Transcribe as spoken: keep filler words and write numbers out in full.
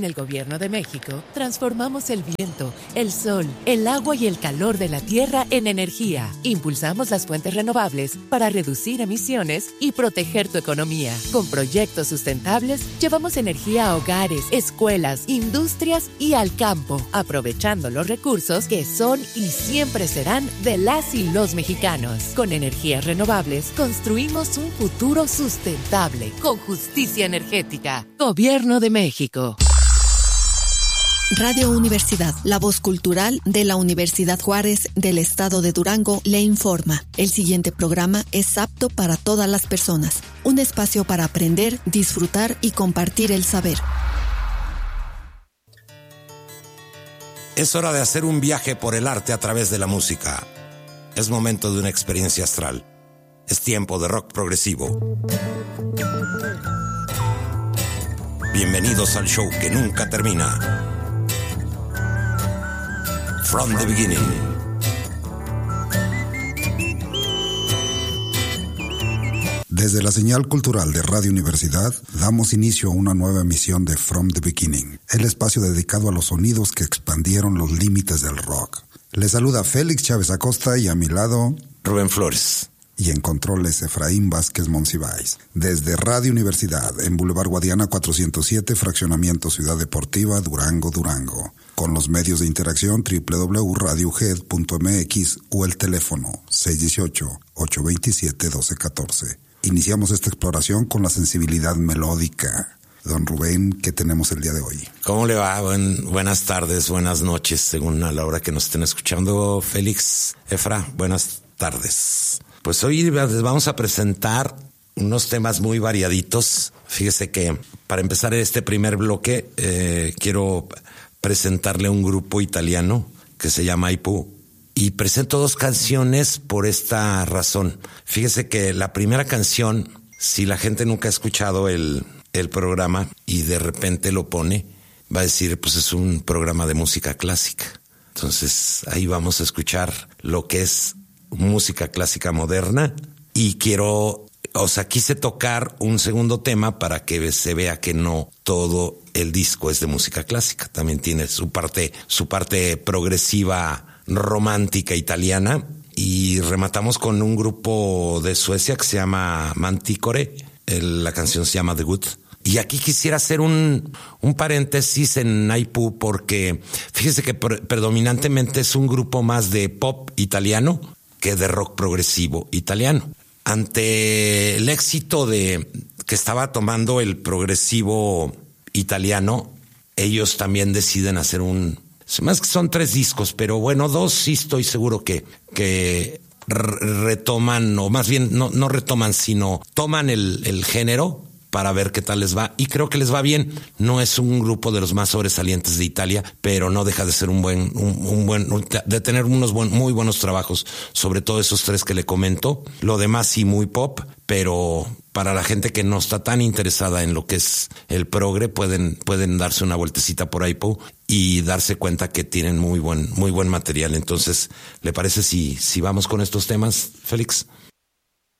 En el Gobierno de México, transformamos el viento, el sol, el agua y el calor de la tierra en energía. Impulsamos las fuentes renovables para reducir emisiones y proteger tu economía. Con proyectos sustentables, llevamos energía a hogares, escuelas, industrias y al campo, aprovechando los recursos que son y siempre serán de las y los mexicanos. Con energías renovables, construimos un futuro sustentable, con justicia energética. Gobierno de México. Radio Universidad, la voz cultural de la Universidad Juárez del Estado de Durango, le informa. El siguiente programa es apto para todas las personas. Un espacio para aprender, disfrutar y compartir el saber. Es hora de hacer un viaje por el arte a través de la música. Es momento de una experiencia astral. Es tiempo de rock progresivo. Bienvenidos al show que nunca termina. From the beginning. Desde la señal cultural de Radio Universidad, damos inicio a una nueva emisión de From the Beginning, el espacio dedicado a los sonidos que expandieron los límites del rock. Les saluda Félix Chávez Acosta y a mi lado, Rubén Flores. Y en controles, Efraín Vázquez Monsiváis. Desde Radio Universidad, en Boulevard Guadiana cuatrocientos siete, Fraccionamiento Ciudad Deportiva, Durango, Durango. Con los medios de interacción doble u doble u doble u punto radio u g e d punto m x o el teléfono seis uno ocho, ocho dos siete, uno dos uno cuatro. Iniciamos esta exploración con la sensibilidad melódica. Don Rubén, ¿qué tenemos el día de hoy? ¿Cómo le va? Buen, buenas tardes, buenas noches, según a la hora que nos estén escuchando. Félix, Efra, buenas tardes. Pues hoy les vamos a presentar unos temas muy variaditos. Fíjese que para empezar este primer bloque, eh, quiero presentarle un grupo italiano que se llama Aipu. Y presento dos canciones por esta razón. Fíjese que la primera canción, si la gente nunca ha escuchado el, el programa y de repente lo pone, va a decir, pues es un programa de música clásica. Entonces ahí vamos a escuchar lo que es música clásica moderna. Y quiero, o sea, quise tocar un segundo tema para que se vea que no todo el disco es de música clásica. También tiene su parte, su parte progresiva romántica italiana. Y rematamos con un grupo de Suecia que se llama Manticore. El, la canción se llama The Good. Y aquí quisiera hacer un, un paréntesis en Aipu porque fíjese que pre- predominantemente es un grupo más de pop italiano que de rock progresivo italiano. Ante el éxito de que estaba tomando el progresivo italiano, ellos también deciden hacer un... Más que son tres discos, pero bueno, dos sí estoy seguro que, que retoman, o más bien no, no retoman, sino toman el, el género para ver qué tal les va. Y creo que les va bien. No es un grupo de los más sobresalientes de Italia, pero no deja de ser un buen, un, un buen, de tener unos buen, muy buenos trabajos, sobre todo esos tres que le comento. Lo demás sí muy pop, pero para la gente que no está tan interesada en lo que es el progre, pueden, pueden darse una vueltecita por Aipu y darse cuenta que tienen muy buen, muy buen material. Entonces, ¿le parece si, si vamos con estos temas, Félix?